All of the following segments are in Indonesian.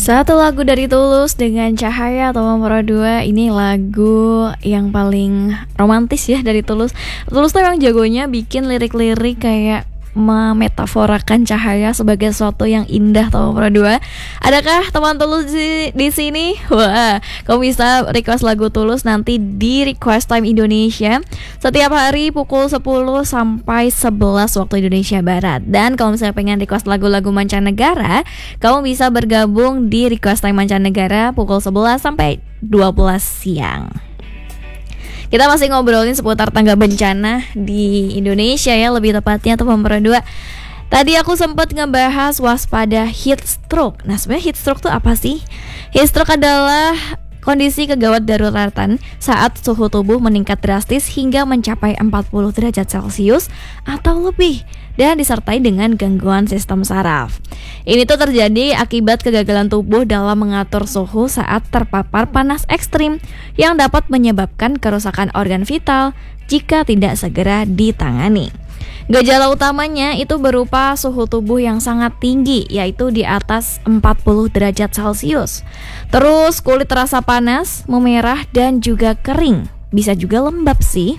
Satu lagu dari Tulus dengan Cahaya atau Nomor 2. Ini lagu yang paling romantis ya dari Tulus. Tulus tuh emang jagonya bikin lirik-lirik kayak memetaforakan cahaya sebagai sesuatu yang indah atau Nomor 2. Adakah teman Tulus di sini? Wah, kamu bisa request lagu Tulus nanti di Request Time Indonesia setiap hari pukul 10 sampai 11 waktu Indonesia Barat. Dan kalau misalnya pengen request lagu-lagu mancanegara, kamu bisa bergabung di Request Time Mancanegara pukul 11 sampai 12 siang. Kita masih ngobrolin seputar tangga bencana di Indonesia ya, lebih tepatnya tuh Nomor 2. Tadi aku sempat ngebahas waspada heat stroke. Nah, sebenarnya heat stroke tuh apa sih? Heat stroke adalah kondisi kegawat daruratan saat suhu tubuh meningkat drastis hingga mencapai 40 derajat Celcius atau lebih dan disertai dengan gangguan sistem saraf. Ini tuh terjadi akibat kegagalan tubuh dalam mengatur suhu saat terpapar panas ekstrim yang dapat menyebabkan kerusakan organ vital jika tidak segera ditangani. Gejala utamanya itu berupa suhu tubuh yang sangat tinggi, yaitu di atas 40 derajat Celcius. Terus kulit terasa panas, memerah, dan juga kering. Bisa juga lembab sih.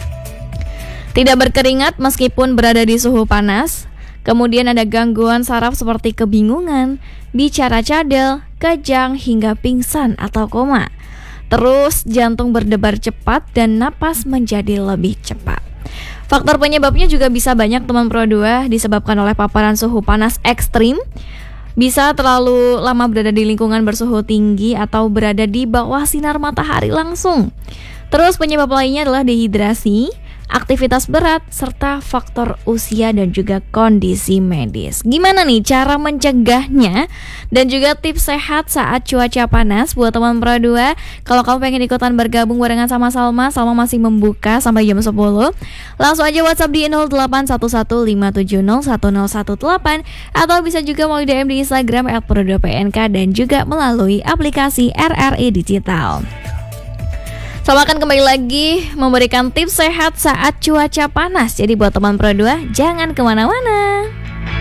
Tidak berkeringat meskipun berada di suhu panas. Kemudian ada gangguan saraf seperti kebingungan, bicara cadel, kejang, hingga pingsan atau koma. Terus jantung berdebar cepat dan napas menjadi lebih cepat. Faktor penyebabnya juga bisa banyak teman Pro 2, disebabkan oleh paparan suhu panas ekstrim, bisa terlalu lama berada di lingkungan bersuhu tinggi atau berada di bawah sinar matahari langsung. Terus penyebab lainnya adalah dehidrasi, aktivitas berat, serta faktor usia dan juga kondisi medis. Gimana nih cara mencegahnya dan juga tips sehat saat cuaca panas buat teman Pro 2? Kalau kamu pengen ikutan bergabung barengan sama Salma masih membuka sampai jam 10. Langsung aja WhatsApp di 081157010118 atau bisa juga mau DM di Instagram @pro2pnk dan juga melalui aplikasi RRI Digital. Salma akan kembali lagi memberikan tips sehat saat cuaca panas. Jadi buat teman Pro 2, jangan kemana-mana.